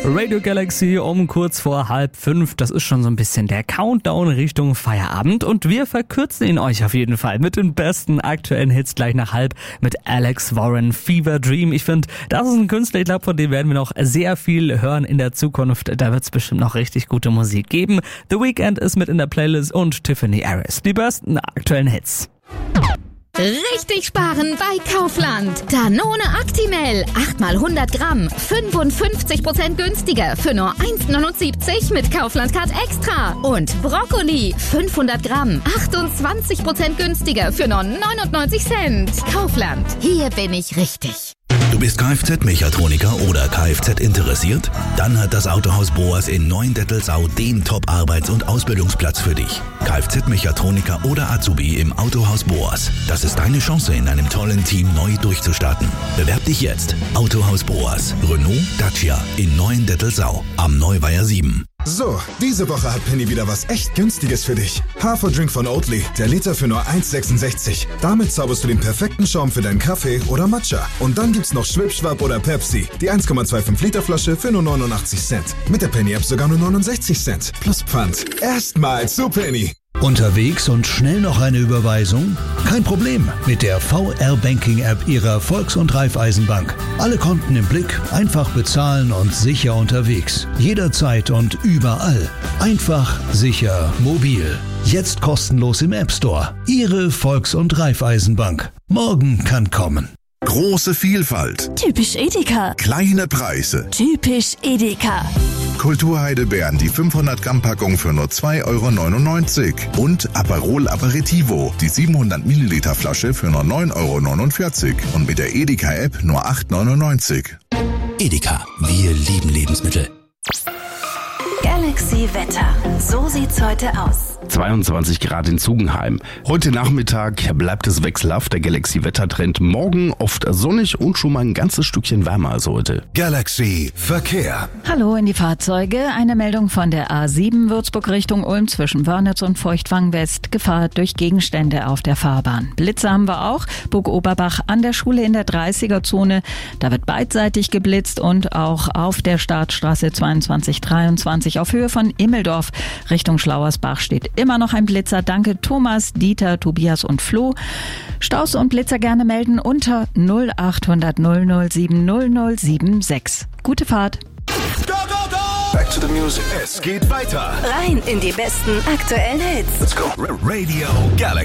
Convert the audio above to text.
Radio Galaxy um kurz vor 4:30. Das ist schon so ein bisschen der Countdown Richtung Feierabend und wir verkürzen ihn euch auf jeden Fall mit den besten aktuellen Hits gleich nach 4:30 mit Alex Warren, Fever Dream. Ich finde, das ist ein Künstler, ich glaube, von dem werden wir noch sehr viel hören in der Zukunft. Da wird es bestimmt noch richtig gute Musik geben. The Weeknd ist mit in der Playlist und Tiffany Harris. Die besten aktuellen Hits. Richtig sparen bei Kaufland. Danone Actimel, 8x100 Gramm, 55% günstiger für nur 1,79 mit Kaufland Card Extra. Und Brokkoli, 500 Gramm, 28% günstiger für nur 99 Cent. Kaufland, hier bin ich richtig. Du bist Kfz-Mechatroniker oder Kfz interessiert? Dann hat das Autohaus Boas in Neuendettelsau den Top-Arbeits- und Ausbildungsplatz für dich. Kfz-Mechatroniker oder Azubi im Autohaus Boas. Das ist deine Chance, in einem tollen Team neu durchzustarten. Bewerb dich jetzt. Autohaus Boas. Renault Dacia in Neuendettelsau am Neuweiher 7. So, diese Woche hat Penny wieder was echt Günstiges für dich. Haferdrink von Oatly, der Liter für nur 1,66. Damit zauberst du den perfekten Schaum für deinen Kaffee oder Matcha. Und dann gibt's noch Schwipschwapp oder Pepsi, die 1,25 Liter Flasche für nur 89 Cent. Mit der Penny-App sogar nur 69 Cent. Plus Pfand. Erstmal zu Penny. Unterwegs und schnell noch eine Überweisung? Kein Problem mit der VR-Banking-App Ihrer Volks- und Raiffeisenbank. Alle Konten im Blick, einfach bezahlen und sicher unterwegs. Jederzeit und überall. Einfach, sicher, mobil. Jetzt kostenlos im App Store. Ihre Volks- und Raiffeisenbank. Morgen kann kommen. Große Vielfalt. Typisch Edeka. Kleine Preise. Typisch Edeka. Kulturheidelbeeren, die 500 Gramm Packung für nur 2,99 € und Aperol Aperitivo, die 700 Milliliter Flasche für nur 9,49 € und mit der Edeka App nur 8,99 €. Edeka, wir lieben Lebensmittel. Galaxy Wetter. So sieht's heute aus. 22 Grad in Zugenheim. Heute Nachmittag bleibt es wechselhaft, der Galaxy-Wettertrend. Morgen oft sonnig und schon mal ein ganzes Stückchen wärmer als heute. Galaxy Verkehr. Hallo in die Fahrzeuge. Eine Meldung von der A7 Würzburg Richtung Ulm zwischen Wörnitz und Feuchtwang West. Gefahr durch Gegenstände auf der Fahrbahn. Blitze haben wir auch. Burg Oberbach an der Schule in der 30er-Zone. Da wird beidseitig geblitzt und auch auf der Startstraße 2223 auf Höhe von Immeldorf Richtung Schlauersbach steht immer noch ein Blitzer. Danke Thomas, Dieter, Tobias und Flo. Staus und Blitzer gerne melden unter 0800 007 0076. Gute Fahrt. Back to the music. Es geht weiter. Rein in die besten aktuellen Hits. Let's go. Radio Galaxy.